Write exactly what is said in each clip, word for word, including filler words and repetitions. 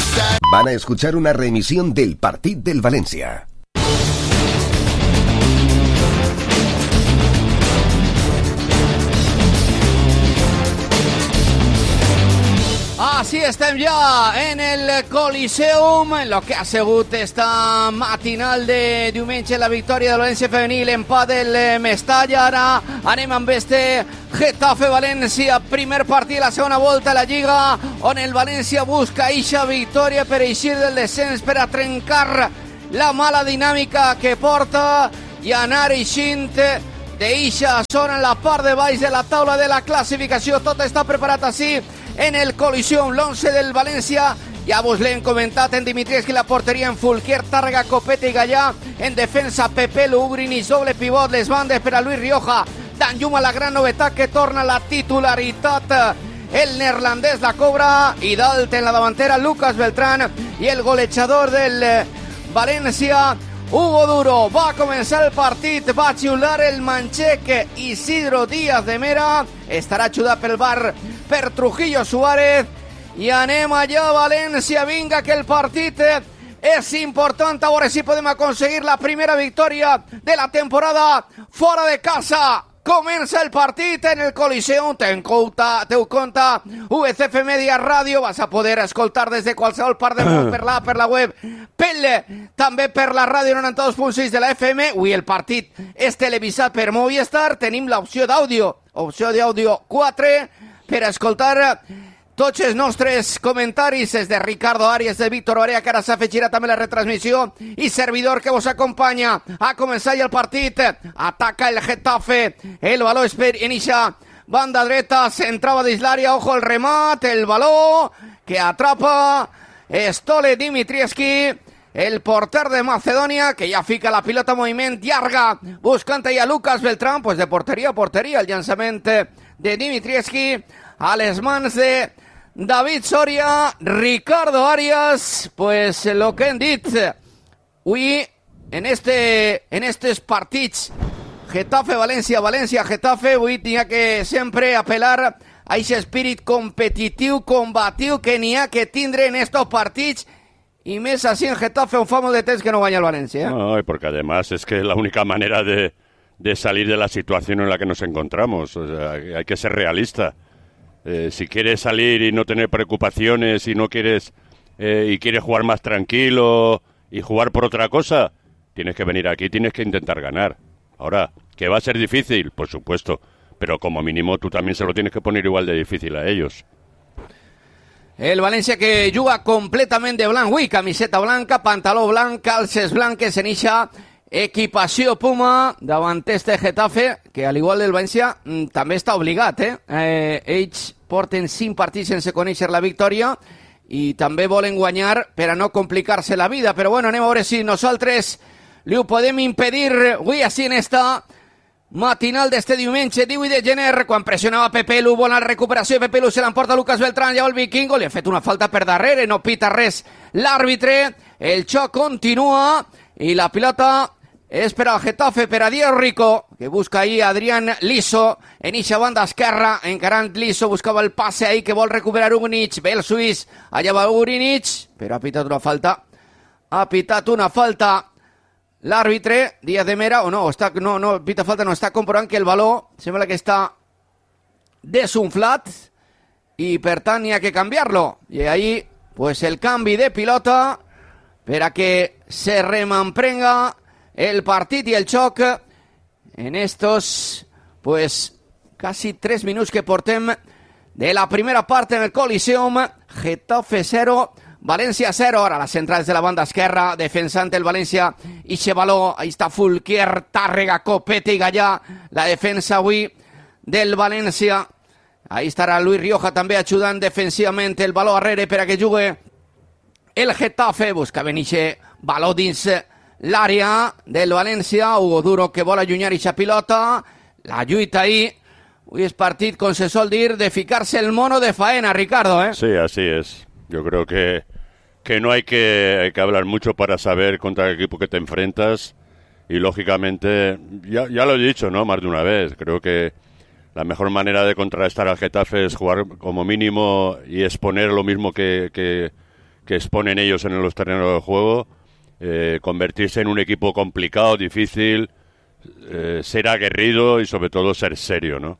Van a escuchar una reemisión del Partit del València. Així estem ja en el Coliseum, en lo que ha sigut esta matinal de diumenge, la victòria del València femenil, empat del Mestalla. Ara anem amb este Getafe-València, primer partit, la segona volta a la Lliga, on el València busca eixa victòria per eixir del descens, per a trencar la mala dinàmica que porta i anar eixint d'eixa zona en la part de baix de la taula de la classificació. Tot està preparat així en el Coliseum, l'once del València. Ja vos l'hem comentat, en Dimitrievski la porteria, en Fulquier, Tàrrega, Copete i Gallà, en defensa Pepelu, Ugrinic, doble pivot, les bandes per a Luis Rioja, Dan Juma, la gran novetat que torna la titularitat, el neerlandès la cobra, i dalt en la davantera Lucas Beltrán, i el golejador del València, Hugo Duro. Va començar el partit, va xiular el manxec Isidro Díaz de Mera, estarà ajudat pel bar per Trujillo Suárez, i anem allà, València, vinga, que el partit és important, a veure si podem aconseguir la primera victòria de la temporada fora de casa. Comença el partit en el Coliseum, ten compte, teu compte, U C F Media Ràdio, vas a poder escoltar des de qualsevol part del món per la, per la web, pel, també per la ràdio noranta-dos punt sis de la F M. Avui el partit és televisat per Movistar, tenim l'opció d'àudio, opció d'àudio quatre, per a escoltar tots els nostres comentaris. És de Ricardo Arias, de Víctor Barea, que ara s'afegirà també la retransmissió, i servidor que vos acompanya. A començar ja el partit, ataca el Getafe, el baló és per inicia banda dreta, centrava dins l'àrea, ojo el remat, el baló que atrapa Stole Dimitrievski, el porter de Macedònia, que ja fica la pilota en moviment, llarga, buscant a Lucas Beltrán, pues de porteria a porteria, el llançament de Dimitrievski a les mans de David Soria. Ricardo Arias, pues lo que hem dit avui en este en estos partits Getafe-València, València-Getafe, avui n'hi ha que sempre apel·lar a aquest espírit competitiu, combatiu que n'hi ha que tindre en estos partits, y més así en Getafe, un famoso de temps que no guanya el Valencia. ¿eh? No, porque además es que es la única manera de, de salir de la situación en la que nos encontramos. O sea, hay que ser realista. Eh, si quieres salir y no tener preocupaciones y no quieres eh, y quieres jugar más tranquilo y jugar por otra cosa, tienes que venir aquí, tienes que intentar ganar. Ahora, ¿que va a ser difícil? Por supuesto, pero como mínimo tú también se lo tienes que poner igual de difícil a ellos. El València que juga completament de blanc, ui, camiseta blanca, pantaló blanc, calces blanques, en eixa equipació Puma davant este Getafe, que al igual del València també està obligat, eh? eh ells porten cinc partits sense conèixer la victòria i també volen guanyar per a no complicar-se la vida, però bueno, anem a veure si nosaltres li ho podem impedir avui així en esta matinal d'este diumenge divuit de gener, quan pressionava Pepelu, bona recuperació de Pepelu, se l'emporta Lucas Beltrán, ja el Vikingo, li ha fet una falta per darrere, no pita res l'àrbitre, el xoc continua i la pilota és per al Getafe, per a Diego Rico, que busca ahí a Adrián Liso, en eixa banda esquerra, encarant Liso, buscava el passe ahí que vol recuperar Ugrinic, ve el suís, allà va Ugrinic, però ha pitat una falta, ha pitat una falta l'àrbitre, Díaz de Mera, o no, està, no, no, pita falta, no, està comprovant que el baló sembla que està desunflat i per tant hi ha que canviar-lo. I ahí, pues el canvi de pilota per a que se remamprenga el partit i el xoc en estos, pues, casi tres minuts que portem de la primera part en el Coliseum. Getafe cero, València cero, ara les centrals de la banda esquerra, defensant el València, ixe baló, ahí està Fulquier, Tàrrega, Copete i Gallà, la defensa avui del València, ahí estarà Luis Rioja també ajudant defensivament, el baló arrere per a que jugui el Getafe, busca beneixe baló dins l'àrea del València, Hugo Duro que vol allunyar ixa pilota, la lluita ahí, avui és partit, com se sol dir, de ficar-se el mono de faena, Ricardo, ¿eh? Sí, así es. Yo creo que que no hay que, hay que hablar mucho para saber contra el equipo que te enfrentas y lógicamente, ya, ya lo he dicho, ¿no? Más de una vez, creo que la mejor manera de contrarrestar al Getafe es jugar como mínimo y exponer lo mismo que, que, que exponen ellos en los terrenos de juego, eh, convertirse en un equipo complicado, difícil, eh, ser aguerrido y sobre todo ser serio, ¿no?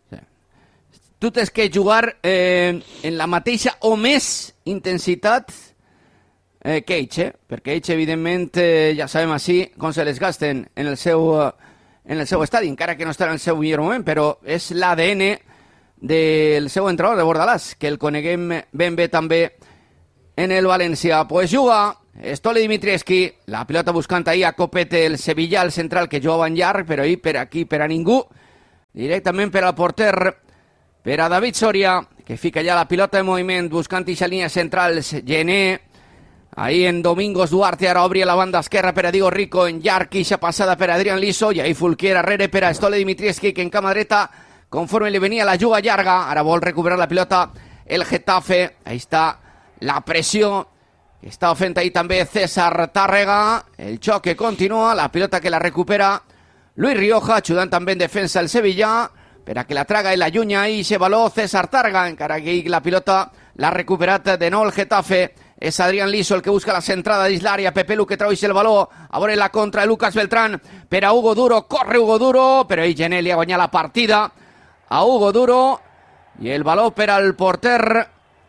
Tu tens que jugar eh, en la mateixa o més intensitat eh, que ells, eh? perquè ells, evidentment, eh, ja sabem així com se les gasten en el seu, en el seu estadi, encara que no estarà en el seu millor moment, però és l'A D N del seu entrenador de Bordalàs, que el coneguem ben bé també en el València. Pues juga Stole Dimitrievski, la pilota buscant ahir a Copete, el Sevilla, el central, que jugava en llarg, però ahir per aquí, per a ningú, directament per al porter, per a David Soria, que fica ja la pilota en moviment, buscant ixa línia central, Gené, ahí en Domingos Duarte, ara obri a la banda esquerra per a Diego Rico, en llarg, ixa passada per a Adrián Liso, i ahí Fulquier arrere per a Stole Dimitrievski, que en cama dreta, conforme li venia la juga llarga, ara vol recuperar la pilota el Getafe, ahí està la pressió, que està fent ahí també César Tàrrega, el xoc que continua, la pilota que la recupera Luis Rioja, ajudant també en defensa el Sevilla, per a que la traga i la llunya i se való César Tàrrega, encara que la pilota l'ha recuperat de nou el Getafe, és Adrián Liso el que busca la centrada dins l'àrea, Pepe Lu que trau el valor, a veure la contra de Lucas Beltrán, per a Hugo Duro, corre Hugo Duro, però ell Gené li ha guanyat la partida a Hugo Duro, i el valor per al porter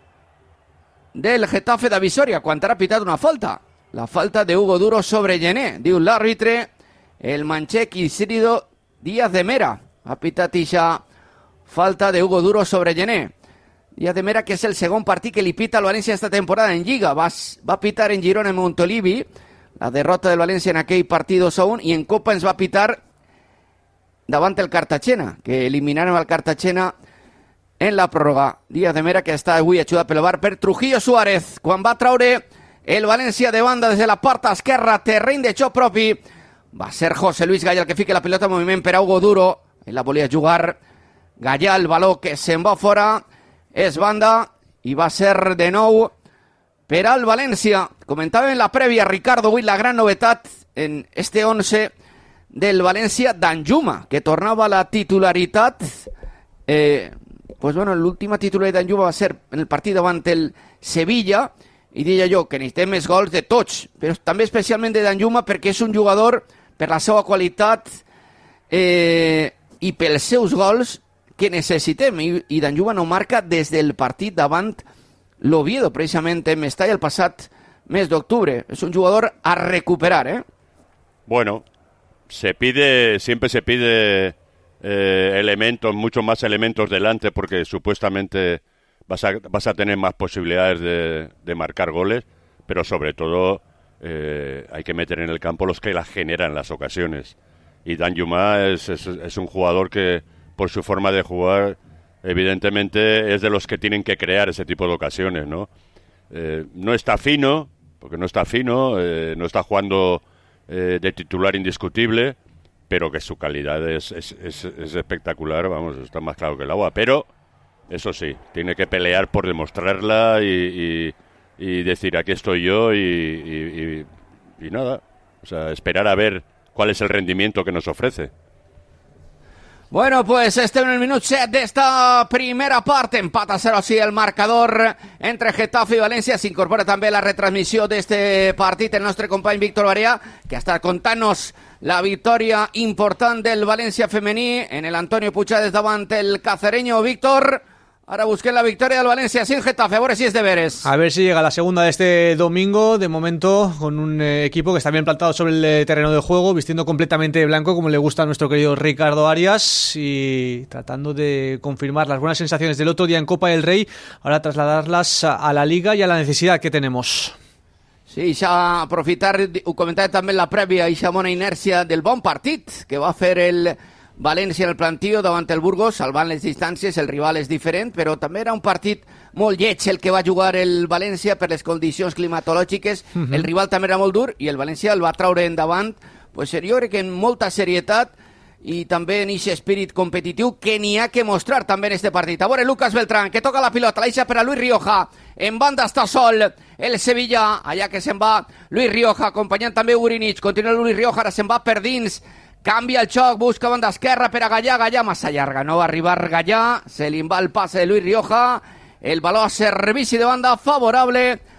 del Getafe de Visoria, quan ha pitat una falta, la falta de Hugo Duro sobre Gené, diu l'àrbitre, el manxec Isidro Díaz de Mera, ha pitat ixa falta de Hugo Duro sobre Gené. Díaz de Mera, que és el segon partit que li pita al València esta temporada en Lliga. Va, va pitar en Girona en Montolivi, la derrota del València en aquell partit dos a un, i en Copa ens va pitar davant el Cartagena, que eliminaron al Cartagena en la pròrroga. Díaz de Mera, que està avui ajudat pel V A R per Trujillo Suárez, quan va traure el València de banda des de la part esquerra, terreny de xoc propi, va ser José Luis Gallà el que fica la pilota en moviment per a Hugo Duro. Ell la volia jugar, Gallà, el valor que se'n va fora, és banda, i va ser de nou per al València. Comentava en la prèvia, Ricardo, avui la gran novetat en este once del València, Danjuma, que tornava a la titularitat. Eh, pues bueno, l'última titularitat de Danjuma va ser en el partit davant el Sevilla, i deia jo que necessitem més gols de tots, però també especialment de Danjuma, perquè és un jugador, per la seva qualitat, eh, i pels seus gols que necessitem, i, i Danjuma no marca des del partit davant l'Oviedo, precisament en Mestalla el passat mes d'octubre. És un jugador a recuperar, ¿eh? Bueno, se pide, siempre se pide eh, elementos, muchos más elementos delante, porque supuestamente vas a, vas a tener más posibilidades de, de marcar goles, pero sobre todo eh, hay que meter en el campo los que las generan las ocasiones. Y Danjuma es, es, es un jugador que, por su forma de jugar, evidentemente es de los que tienen que crear ese tipo de ocasiones, ¿no? Eh, no está fino, porque no está fino, eh, no está jugando eh, de titular indiscutible, pero que su calidad es, es, es, es espectacular, vamos, está más claro que el agua. Pero, eso sí, tiene que pelear por demostrarla y, y, y decir, aquí estoy yo y, y, y, y nada, o sea, esperar a ver cuál es el rendimiento que nos ofrece. Bueno, pues este en el minut set d'esta primera part, empat a zero així el marcador entre Getafe i València. S'incorpora també la retransmissió d'este partit el nostre company Víctor Barea, que està contant-nos la victòria important del València femení en el Antonio Puigades davant el cacereño. Víctor, ahora busqué la victoria del Valencia sin Getafe, a ver si es deberes. A ver si llega la segunda de este domingo, de momento con un eh, equipo que está bien plantado sobre el eh, terreno de juego, vistiendo completamente de blanco como le gusta a nuestro querido Ricardo Arias y tratando de confirmar las buenas sensaciones del otro día en Copa del Rey, ahora trasladarlas a, a la Liga y a la necesidad que tenemos. Sí, ja aprofitar, ho comentava també en la prèvia, ixa bona inèrcia del bon partit que va fer el València en el plantío davant el Burgos, salvant les distàncies, el rival és diferent, però també era un partit molt lleig el que va jugar el València per les condicions climatològiques. Uh-huh. El rival també era molt dur i el València el va traure endavant, pues, jo crec que en molta serietat i també en aquest espírit competitiu que n'hi ha que mostrar també en este partit. A veure, Lucas Beltrán, que toca la pilota, la deixa per a Luis Rioja, en banda està sol el Sevilla, allà que se'n va Luis Rioja, acompanyant també Urinich, continua Luis Rioja, ara se'n va per dins, canvia el xoc, busca banda esquerra per a Gallà, Gallà massa llarga, no va arribar Gallà, se li va el passe de Luis Rioja, el baló a servici de banda favorable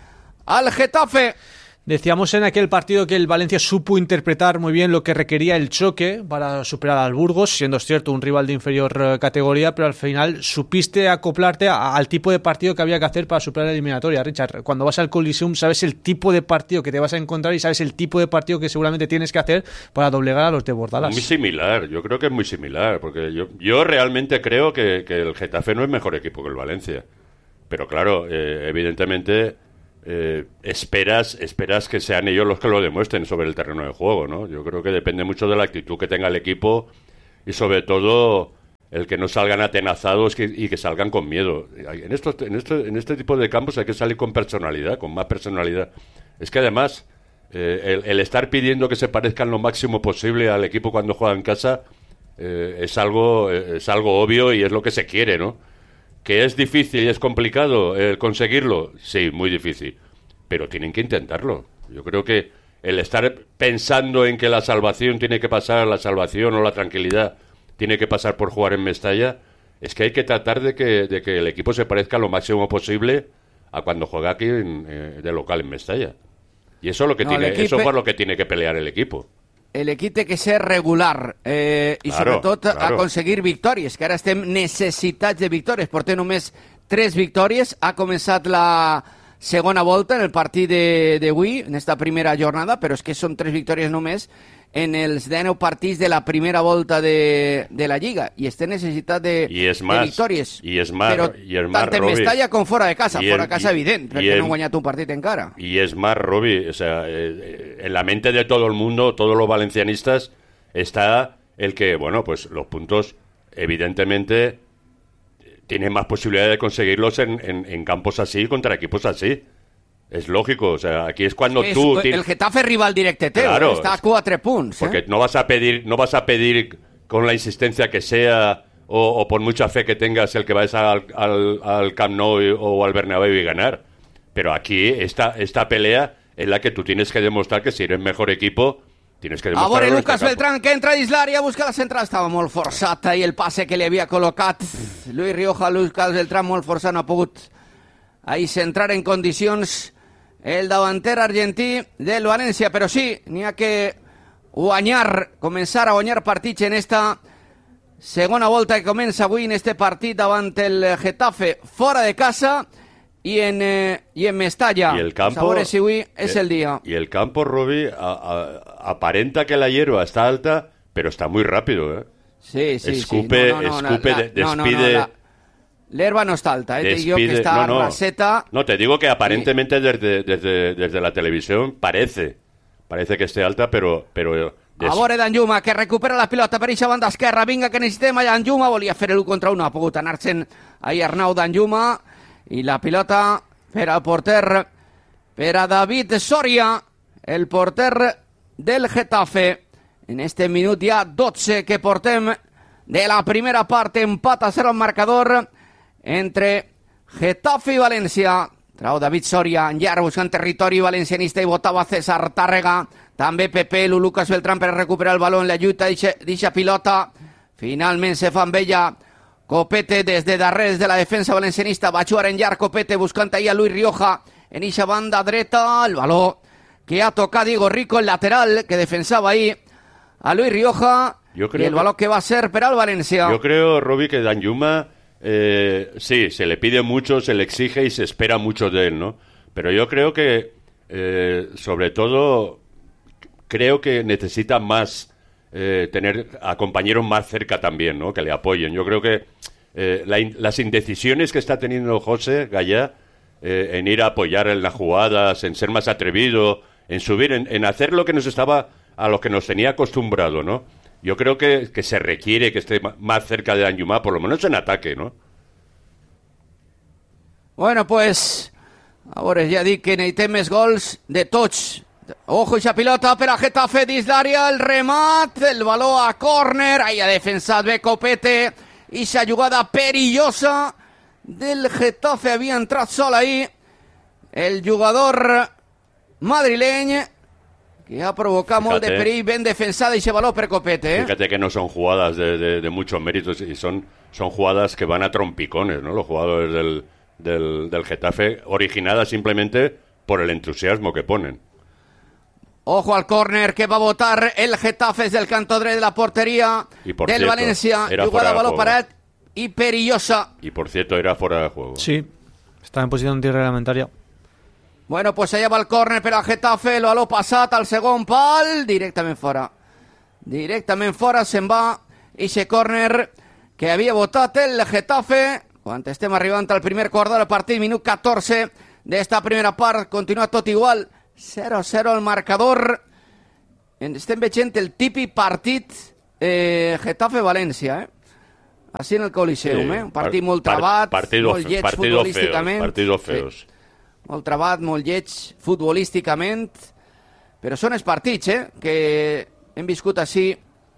al Getafe. Decíamos en aquel partido que el Valencia supo interpretar muy bien lo que requería el choque para superar al Burgos, siendo cierto un rival de inferior categoría, pero al final supiste acoplarte a, al tipo de partido que había que hacer para superar la eliminatoria. Richard, cuando vas al Coliseum sabes el tipo de partido que te vas a encontrar y sabes el tipo de partido que seguramente tienes que hacer para doblegar a los de Bordalas. Muy similar, yo creo que es muy similar, porque yo, yo realmente creo que, que el Getafe no es mejor equipo que el Valencia. Pero claro, eh, evidentemente... Eh, esperas esperas que sean ellos los que lo demuestren sobre el terreno de juego, ¿no? Yo creo que depende mucho de la actitud que tenga el equipo y sobre todo el que no salgan atenazados que, y que salgan con miedo. En, estos, en, esto, en este tipo de campos hay que salir con personalidad, con más personalidad. Es que además eh, el, el estar pidiendo que se parezcan lo máximo posible al equipo cuando juega en casa eh, es algo es algo obvio y es lo que se quiere, ¿no? ¿Que es difícil y es complicado el conseguirlo? Sí, muy difícil. Pero tienen que intentarlo. Yo creo que el estar pensando en que la salvación tiene que pasar, la salvación o la tranquilidad tiene que pasar por jugar en Mestalla, es que hay que tratar de que, de que el equipo se parezca lo máximo posible a cuando juega aquí en, eh, de local en Mestalla. Y eso es lo que no, tiene, equipo... eso es por lo que tiene que pelear el equipo. El equip té que ser regular eh, i claro, sobretot claro. aconseguir victòries, que ara estem necessitats de victòries. Portem només tres victòries. Ha començat la segona volta en el partit d'avui, en esta primera jornada, però és que són tres victòries només en els dinou partits de la primera volta de, de la Lliga i estem necessitat de, más, de victòries. I és más, però i és más, tant en Mestalla com fora de casa. Y fora de casa, y, evident, perquè no han guanyat un partit encara. Y es más, Robi, o sea, eh, en la mente de todo el mundo, todos los valencianistas, está el que, bueno, pues los puntos, evidentemente, tienen más posibilidad de conseguirlos en, en, en campos así, contra equipos así. Es lógico, o sea, aquí es cuando es, tú... El Getafe rival directe teu, claro, está a cuatro puntos. Porque ¿eh? no vas a pedir no vas a pedir con la insistencia que sea o, o por mucha fe que tengas el que vayas al, al, al Camp Nou o al Bernabéu y ganar. Pero aquí esta, esta pelea en la que tú tienes que demostrar que si eres mejor equipo, tienes que demostrar... A veure, Lucas Beltrán, que entra dins l'àrea, busca la central, estava molt forçat ahir el passe que li havia col·locat Luis Rioja. Lucas Beltrán molt forçat, no ha pogut ahir centrar en condicions el davanter argentí del València, però sí, n'hi ha que guanyar, començar a guanyar partits en esta segona volta que comença avui en este partit davant el Getafe fora de casa i en, eh, i en Mestalla. Y el campo, a veure si avui és eh, el dia. Y el campo, Robi, a, a, aparenta que la hierba está alta, pero está muy rápido, ¿eh? Sí, sí, escupe, sí. No, no, no, escupe, la, de, despide... No, no, no, la... L'herba no está alta, eh? Te digo que está no, no. raseta. No, te digo que aparentemente desde, desde, desde la televisión parece, parece que esté alta, pero... pero des... A veure Danjuma, que recupera la pilota per eixa banda esquerra. Vinga, que necessitem a Danjuma. Volia fer l'u contra un, no ha pogut anar-se'n ahí Arnau Danjuma. I la pilota per al porter, per a David Soria, el porter del Getafe. En este minut ja dotze que portem de la primera part, empat a zero el marcador entre Getafe i València. Trau David Soria en llarg buscant territori valencianista i votava César Tàrrega. També Pepe, Lu Lucas Beltrán per recuperar el baló en la lluita d'eixa pilota. Finalment se fa amb ella Copete des de darrere de la defensa valencianista. Va jugar en llarg Copete buscant ahí a Luis Rioja en eixa banda dreta. El baló que ha tocat Diego Rico, el lateral que defensava ahí a Luis Rioja. Yo creo y el balón que va a ser para el Valencia. Yo creo, Robi, que Danjuma eh, sí, se le pide mucho, se le exige y se espera mucho de él, ¿no? Pero yo creo que, eh, sobre todo, creo que necesita más eh, tener a compañeros más cerca también, ¿no? Que le apoyen. Yo creo que eh, la in, las indecisiones que está teniendo José Gallá eh, en ir a apoyar en las jugadas, en ser más atrevido, en subir, en, en hacer lo que nos estaba, a lo que nos tenía acostumbrado, ¿no? Yo creo que, que se requiere que esté más cerca de Danjuma, por lo menos en ataque, ¿no? Bueno, pues, ahora ya di que necesitem més gols de tots. Ojo, esa pilota per a Getafe dins l'àrea, el remat, el baló a córner, ahí ha defensat bé Copete, i esa jugada perillosa del Getafe, havia entrat sol ahí el jugador madrileny, que ha provocado molt de perill, ben defensada y se baló per Copete, ¿eh? Fíjate que no son jugadas de, de, de muchos méritos y son, son jugadas que van a trompicones, ¿no? Los jugadores del, del, del Getafe, originadas simplemente por el entusiasmo que ponen. Ojo al córner que va a votar el Getafe desde el canto de la portería Y por del cierto, Valencia. era Jugada fuera de balón juego. para él y perillosa. Y por cierto, era fuera de juego. Sí, está en posición antirreglamentaria. Bueno, pues allà va el córner per al Getafe, el baló passat al segon pal, directament fora. Directament fora se'n va ixe córner que havia votat el Getafe quan estem arribant al primer quart del partit, minut catorze d'esta primera part, continua tot igual, zero a zero el marcador. Estem veient el típic partit eh, Getafe-València, eh? Així en el Coliseum, eh? Un partit molt trabat, partido, molt lleig partido futbolísticament. Feos, partidos feos. Sí. Molt trabat, molt lleig futbolísticament, però són els partits eh, que hem viscut així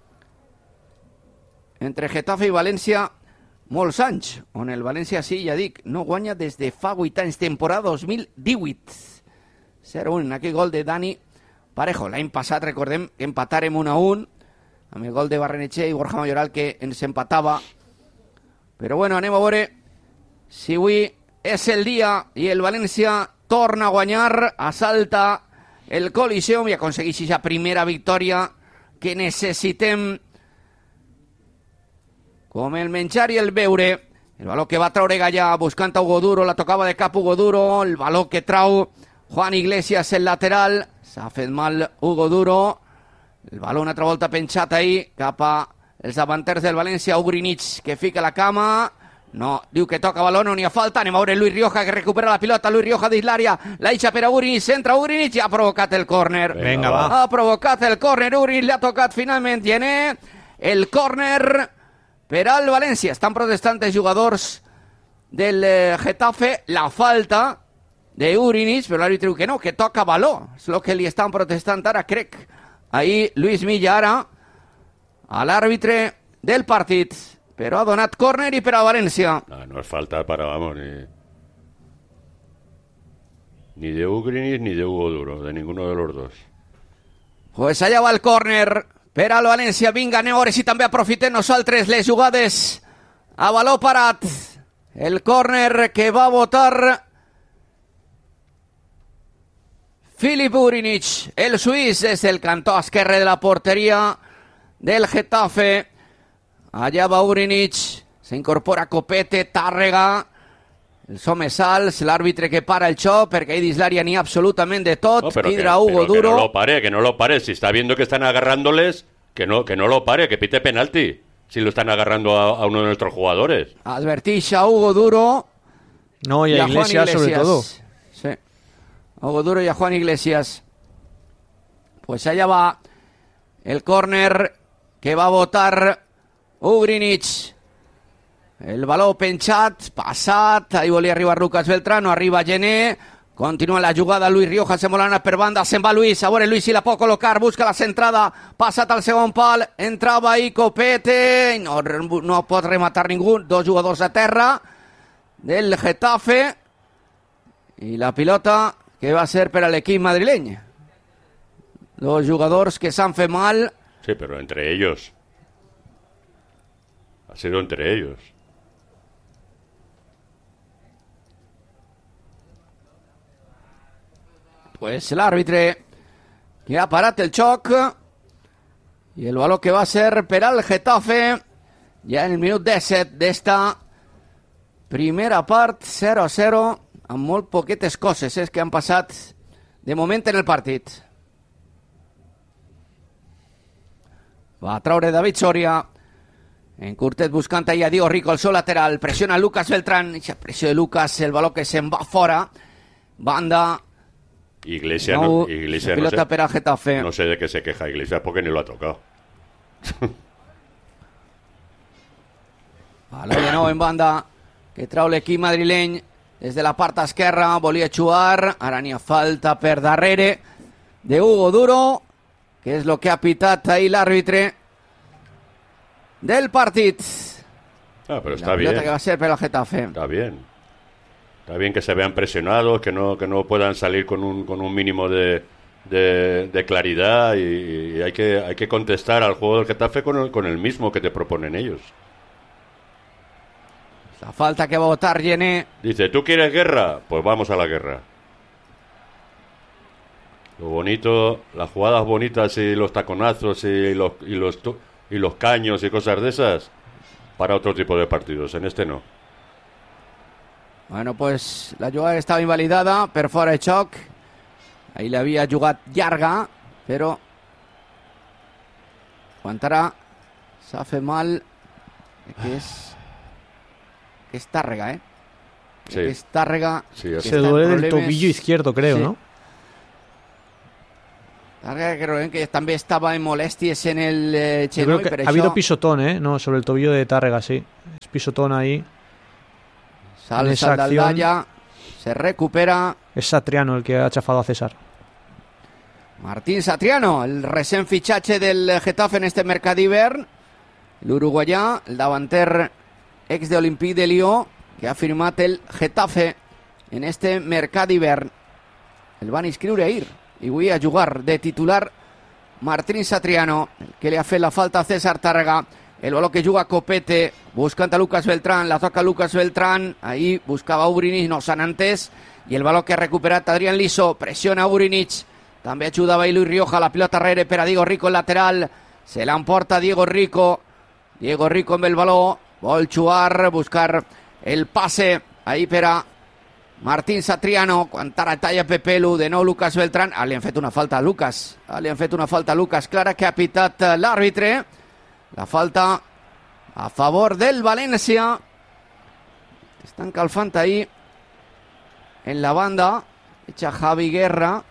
entre Getafe i València molts anys, on el València, sí, ja dic, no guanya des de fa vuit anys, temporada dos mil divuit. zero a un, en aquell gol de Dani Parejo. L'any passat, recordem, que empatarem un a un, amb el gol de Barrenetxer i Borja Mayoral, que ens empatava. Però bueno, anem a veure si avui és el dia i el València torna a guanyar, assalta el Coliseum i aconsegueix la primera victòria que necessitem com el menjar i el beure. El baló que va traure Gallà buscant a Hugo Duro, la tocava de cap Hugo Duro, el baló que trau Juan Iglesias, el lateral, s'ha fet mal Hugo Duro, el baló una altra volta penjat ahí cap a els davanters del València, Ugrinic que fica la cama, no, diu que toca baló, no n'hi ha falta, anem a veure Luis Rioja que recupera la pilota, Luis Rioja dins l'àrea, la ixa per a Ugrinic, centra Ugrinic i ha provocat el córner. Vinga, va. Ha provocat el córner, Ugrinic li ha tocat finalment Gené, el córner per al València. Estan protestant els jugadors del eh, Getafe la falta de Ugrinic, però l'àrbitre diu que no, que toca baló, és el que li estan protestant ara, crec. Ahí Luis Milla ara a l'àrbitre del partit, però ha donat córner i per a València. No, no es falta para, vamos, ni, ni de Ugrinic ni de Hugo Duro, de ninguno de los dos. Pues allà va el córner per al València. Vinga, anem a veure si també aprofitem nosaltres les jugades a baló parat. El córner que va votar Filip Ugrinic, el suís, des del cantó esquerre de la porteria del Getafe. Allà va Ugrinic, s'incorpora Copete, Tàrrega, els homes alts, l'àrbitre que para el xoc, perquè ahí dins l'àrea n'hi ha absolutament de tot. No, pero Hidra que, Hugo pero Duro. Que no lo pare, que no lo pare. Si está viendo que están agarrándoles, que no, que no lo pare, que pite penalti. Si lo están agarrando a, a uno de nuestros jugadores. Advertix a Hugo Duro. No, y a, y a Juan Iglesias, Iglesias, sobre todo. Sí. A Hugo Duro y a Juan Iglesias. Pues allá va el córner que va a votar Ugrinic. El baló penjat, passat, ahí volia arribar Lucas Beltrán, arriba Gené, continua la jugada Luis Rioja, se molana per banda, se'n va Luis, a veure Luis si la pot col·locar, busca la centrada, passat al segon pal, entrava ahí Copete, no, no pot rematar ningú, dos jugadors a terra del Getafe, i la pilota que va ser per a l'equip madrileny. Dos jugadors que s'han fet mal. Sí, pero entre ellos. Ha sido entre ellos. Pues l'àrbitre que ha parat el xoc i el baló que va ser per al Getafe ja en el minut disset d'esta primera part, zero a zero, amb molt poquetes coses eh, que han passat de moment en el partit. Va a traure David Soria, en curtet buscant ahí a Diego Rico, el seu lateral, pressiona Lucas Beltrán, i pressió de Lucas, el baló que se'n va fora, banda. Iglesias No, no, Iglesias pilota no sé, per al Getafe. no sé de qué se queja Iglesias porque ni lo ha tocado. Baló de nou en banda que trau l'equip madrileny des de la part esquerra, volia xuar, ara n'hi ha falta per darrere de Hugo Duro, que és el que ha pitat ahí l'àrbitre del partit. Ah, pero La está pilota bien. que va ser per al Getafe. Está bien. Está bien que se vean presionados, que no, que no puedan salir con un, con un mínimo de, de, de claridad y, y hay que, hay que contestar al juego del Getafe con el, con el mismo que te proponen ellos. La falta que va a votar Gené. Dice, ¿tú quieres guerra? Pues vamos a la guerra. Lo bonito, las jugadas bonitas y los taconazos y los, y los, y los caños y cosas de esas, para otro tipo de partidos. En este no. Bueno, pues la jugada estaba invalidada per fora de xoc. Ahí l'havia jugat llarga, però aguantarà. S'ha fet mal. Que és... Que és Tàrrega, eh? Sí. Que és Tàrrega. Sí, Se duele del tobillo izquierdo, creo, sí. ¿no? Tàrrega, creo que també estava en molèsties en el eh, Yo genoll. creo que Per ha això habido pisotón, ¿eh? No, sobre el tobillo de Tárrega, sí. Es pisotón ahí. sal, en esa sal acción. d'Aldalla, se recupera. Es Satriano el que ha chafado a César. Martín Satriano, el recent fitxatge del Getafe en este mercat d'hivern. L'uruguaià, el davanter ex de Olympique de Lió, que ha firmat el Getafe en este mercat d'hivern. El van inscriure ahir i avui a jugar de titular Martín Satriano, el que li ha fet la falta a César Tàrrega. El baló que juga Copete, buscant a Lucas Beltrán, la toca Lucas Beltrán, ahí buscava Urinich, no s'han entès, i el baló que ha recuperat Adrián Liso, pressiona Urinich, també ajudava Luis Rioja, la pilota darrere per a Diego Rico en lateral, se l'emporta Diego Rico, Diego Rico amb el baló, vol jugar, buscar el passe, ahí per a Martín Satriano, quan ara talla Pepelu, de nou Lucas Beltrán, ah, li han fet una falta a Lucas, ah, li han fet una falta a Lucas, clara que ha pitat l'àrbitre. La falta a favor del València. Están calfant ahí en la banda. Echa Javi Guerra.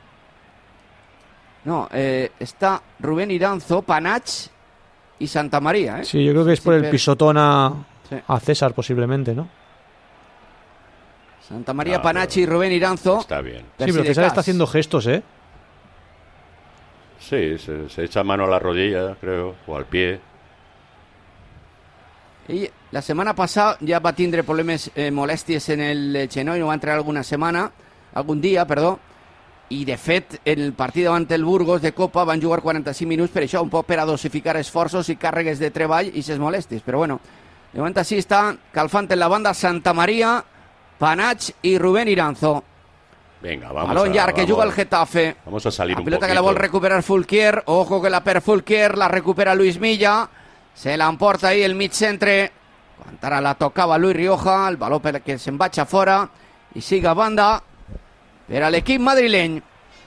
No, eh, está Rubén Iranzo, Panach y Santa María. ¿eh? Sí, yo creo que es por Sí, el pero- pisotón a, Sí. a César, posiblemente, ¿no? Santa María, No, Panach pero y Rubén Iranzo. Está bien. Sí, pero Percy de César Cas. está haciendo gestos, ¿eh? Sí, se, se echa mano a la rodilla, creo, o al pie. I la setmana passada ja va tindre problemes, eh, molèsties en el genoll, no va entrar alguna setmana, algun dia, perdó, i de fet en el partit davant el Burgos de Copa van jugar quaranta-cinc minuts, per això un poc per a dosificar esforços i càrregues de treball i ses molèsties, però bueno, de moment així està calfant en la banda Santa María, Panach i Rubén Iranzo. Venga, vamos Balón a, llarg que vamos, juga el Getafe. vamos a salir La un pelota poquito. que la vol recuperar Fulquier. Ojo que la per Fulquier, la recupera Luis Milla. Se la emporta ahí el mig centre. Quan ara la tocava Luis Rioja. El baló per que se'n vaig a fora. I siga banda per a l'equip madrileny.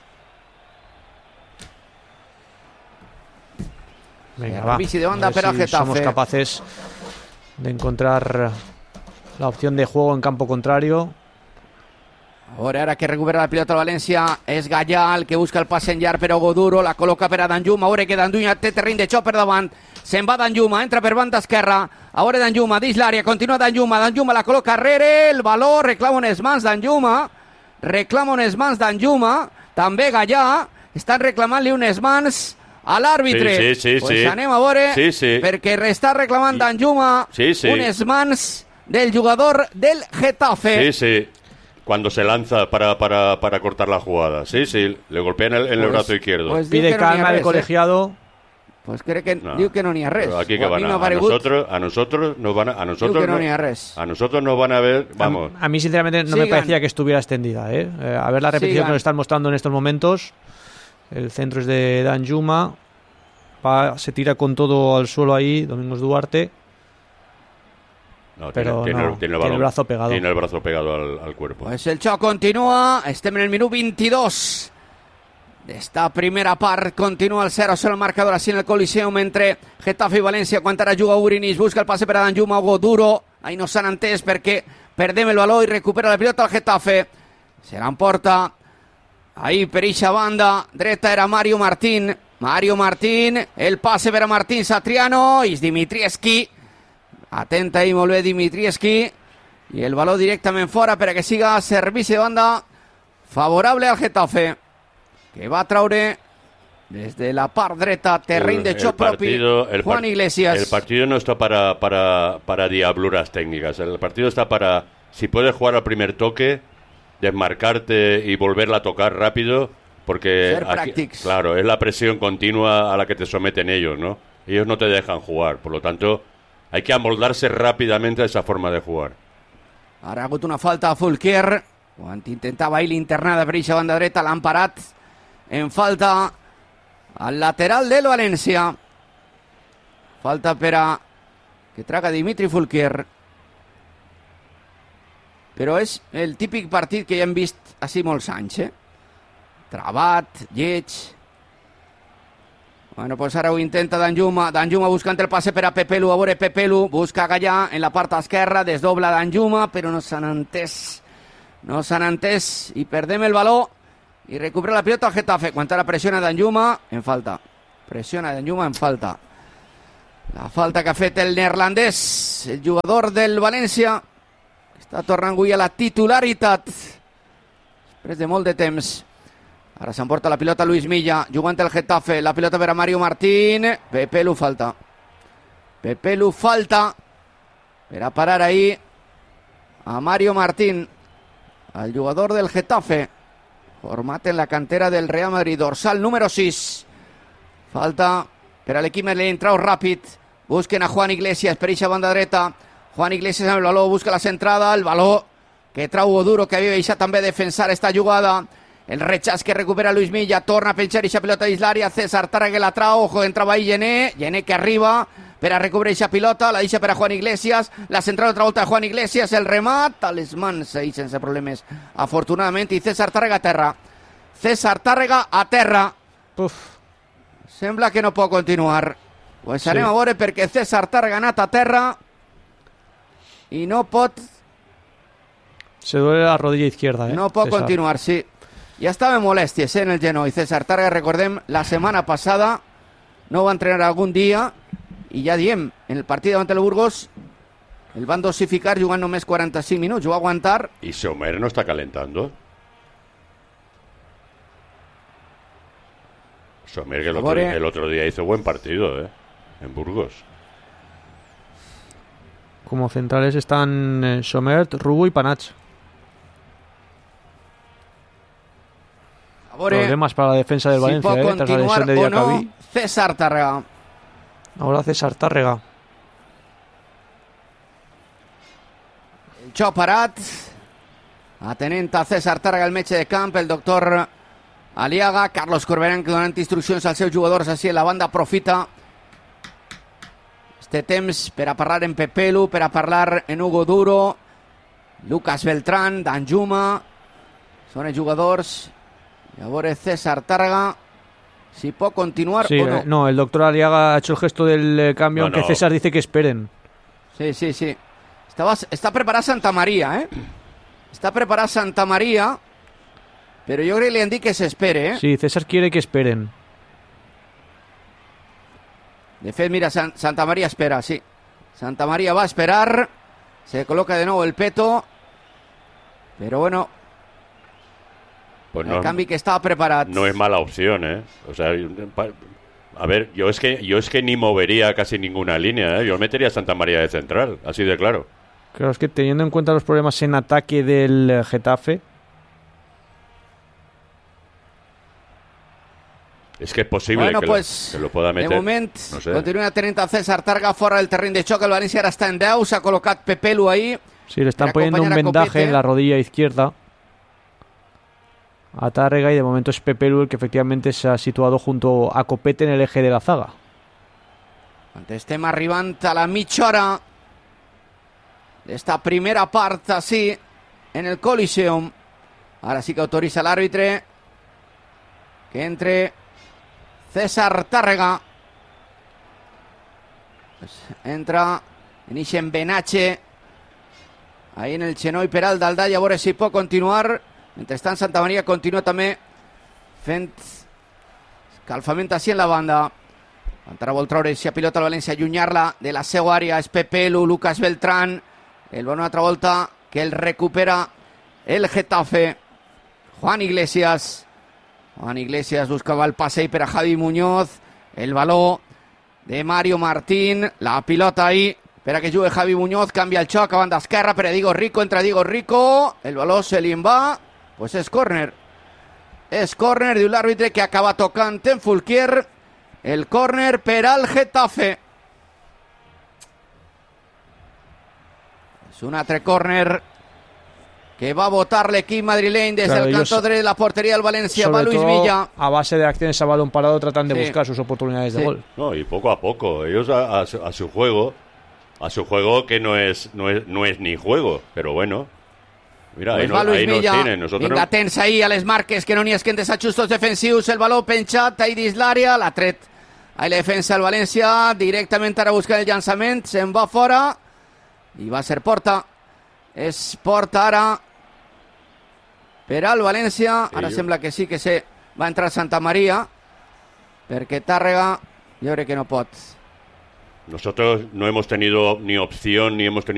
Venga, va. Servicio de banda A ver para si Getafe. somos capaces de encontrar la opción de juego en campo contrario. Ahora, ara que recupera la pilota al València és Gallà el que busca el pas en llarg per a Goduro, la col·loca per a Danjuma, a veure que Danjuma té terreny de xoc per davant, se'n va Danjuma, entra per banda esquerra, a veure Danjuma, dins l'àrea, continua Danjuma, Danjuma la col·loca rere, el valor, reclama unes mans Danjuma, reclama unes mans Danjuma, també Gallà, estan reclamant-li unes mans a l'àrbitre. Sí, sí, sí, pues sí. anem a veure, Sí, sí. perquè està reclamant Danjuma Sí, sí. unes mans del jugador del Sí, Getafe. sí. Cuando se lanza para, para, para cortar la jugada. Sí, sí. Le golpean en el, en el Pues- brazo izquierdo. pues diu Pide que no n'hi ha calma el res, eh? colegiado. Pues crec que No. diu que no n'hi ha res. Pero aquí O que a van mi a, m'ha a paregut, nosotros, a nosotros nos van a, a nosotros diu que no no- n'hi ha res. a nosotros nos van a ver, vamos. A, a mí, sinceramente, no me Sigan. parecía que estuviera extendida. ¿eh? Eh, a ver la repetición Sigan. que nos están mostrando en estos momentos. El centro es de Danjuma. Va, se tira con todo al suelo ahí, Domingos Duarte. No, Pero tiene, no, tiene, tiene balón- el brazo pegado. Tiene el brazo pegado al, al cuerpo. Pues el xoc continua, estem en el minut vint-i-dos d'esta primera part, continua el zero a zero el marcador així en el Coliseum entre Getafe i València, quan ara juga Urinis, busca el passe per a Danjuma, Goduro, ahí no s'han entès perquè perdem el baló i recupera la pilota al Getafe, se l'emporta ahí per eixa banda dreta era Mario Martín, Mario Martín, el passe per a Martín Satriano, i Dimitrievski, atenta ahí molt bé Dimitrievski, i el baló directament fora per a que siga servici de banda favorable al Getafe, que va traure des de la part dreta terreny de xoc propi partido- el Juan par- Iglesias. El partido no está para, para, para diabluras técnicas. El partido está para, si puedes jugar al primer toque, desmarcarte y volverla a tocar rápido, porque Ser pràctics. claro, es la presión continua a la que te someten ellos, ¿no? Ellos no te dejan jugar, por lo tanto, hay que amoldarse rápidamente a esa forma de jugar. Ara ha hagut una falta a Fulquier, quan intentava ahir l'internada per eixa banda dreta, l'han parat en falta al lateral del València. Falta per a que traga Dimitri Fulquier. Però és el típic partit que ja hem vist així molts anys, eh? Trabat, lleig. Bueno, pues ara ho intenta Danjuma. Danjuma buscant el passe per a Pepelu. A veure, Pepelu busca Gallà en la part esquerra. Desdobla Danjuma, però no s'han entès. No s'han entès i perdem el baló. I recupera la pilota al Getafe. Quan ara pressiona Danjuma, en falta. Pressiona Danjuma, en falta. La falta que ha fet el neerlandès, el jugador del València, està tornant avui a la titularitat després de molt de temps. Ara s'emporta la pilota Luis Milla, jugant el Getafe, la pilota per a Mario Martín. Pepelu falta. Pepelu falta per a parar ahí a Mario Martín, el jugador del Getafe, format en la cantera del Real Madrid, dorsal número sis. Falta per a l'equip Merlin, trau ràpid. Busquen a Juan Iglesias per eixa banda dreta. Juan Iglesias amb el baló, busca la centrada, el baló que trau Oduro, que havia deixat també defensar esta jugada. El rechaç que recupera Luis Milla, torna a penjar eixa pilota dins l'àrea. César Tàrrega la trau, ojo, entrava ahí Gené, Gené que arriba per a recuperar eixa pilota, la deixa per a Juan Iglesias, la central otra volta a Juan Iglesias, el remat a les mans ahí sense problemes, afortunadament, i César Tàrrega a terra. César Tàrrega a terra. Uf. Sembla que no pot continuar. Pues anem sí. a veure, perquè César Tàrrega ha anat a terra i no pot... Se duele la rodilla izquierda, eh? No pot César. continuar, sí. Ja estava en molèsties eh, en el genoll. César Tàrrega, recordem, la setmana passada no va entrenar algun dia i ja diem, en el partit davant el Burgos el van dosificar jugant només quaranta-cinc minuts, ho va aguantar. ¿Y Sommer no está calentando? Sommer que el otro, el otro día hizo buen partido, ¿eh? En Burgos. Como centrales están eh, Somert, Rubo y Panach. Problemas para la defensa del si Valencia, eh, tras la lesión de Diacabí. No, César Tàrrega. Ahora César Tàrrega. El xoc parat. Atenent a César Tàrrega, el metge de camp, el doctor Aliaga. Carlos Corberán, que donant instruccions als seus jugadors així en la banda, aprofita este temps per a parlar en Pepelu, per a parlar en Hugo Duro, Lucas Beltrán, Danjuma. Són els jugadors. Y ahora César Tàrrega, si puede continuar sí, o no. Eh, no, el doctor Aliaga ha hecho el gesto del eh, cambio, no, aunque no. César dice que esperen. Sí, sí, sí. Estaba, está preparada Santa María, ¿eh? Está preparada Santa María, pero yo creo que le han dicho que se espere, ¿eh? Sí, César quiere que esperen. De fet, mira, San, Santa María espera, sí. Santa María va a esperar. Se coloca de nuevo el peto. Pero bueno... Pues el no, canvi que estaba preparado. No es mala opción, ¿eh? O sea, a ver, yo es que yo es que ni movería casi ninguna línea, ¿eh? Yo metería a Santa María de central, así de claro. Claro, es que teniendo en cuenta los problemas en ataque del Getafe... Es que es posible bueno, que, pues, lo, que lo pueda meter. De moment, no sé. Continua tenint a César Tàrrega fora del terreny de xoc. El València ara està en deu. S'ha col·locat Pepelu ahí. Sí, le están poniendo un vendaje en la rodilla izquierda a Tàrrega y de momento es Pepelu el que efectivamente se ha situado junto a Copete en el eje de la zaga. Estem arribant a la mitja hora d'esta primera part així en el Coliseum. Ara sí que autoritza l'àrbitre que entre César Tàrrega. Pues entra en ixen Benache ahí en el genoll per al d'Aldà, i a veure si pot continuar. Mentrestant, Santa Maria continua també fent escalfament així en la banda. Encara vol treure si a pilota el València, allunyar-la de la seva àrea. És Pepelu, Lucas Beltrán. El bon altra volta que el recupera el Getafe. Juan Iglesias. Juan Iglesias buscava el passeig per a Javi Muñoz. El baló de Mario Martín. La pilota ahí per a que jugui Javi Muñoz. Canvia el xoc a banda esquerra per a Diego Rico. Entra Diego Rico. El baló se li en va. Pues és córner. És córner, diu l'àrbitre, que acaba tocant en Fulquier. El córner per al Getafe. És un altre córner que va a votar l'equip madrileny des Claro, del ellos, canto dret de la portería del Valencia. sobre Va Luis todo, Villa. a base de acciones a balón parado tratan de Sí. buscar sus oportunidades de Sí. gol. No, y poco a poco. Ellos a, a su, a su juego, a su juego que no es, no es, no es ni juego, pero bueno. Mira, Pues ahí, va no, Luis ahí nos Villa. tienen. Nosotros Vinga, no... atents ahir a les marques, que no n'hi esquen desajustos defensius. El baló penjat ahí dins l'àrea, l'ha tret. Ahí la defensa del València, directament ara buscant el llançament, se'n va fora i va ser porta. És porta ara per al València. Ara Sí, sembla que sí que se va entrar Santa Maria, perquè Tàrrega jo crec que no pot. Nosotros no hemos tenido ni opción ni hemos tenido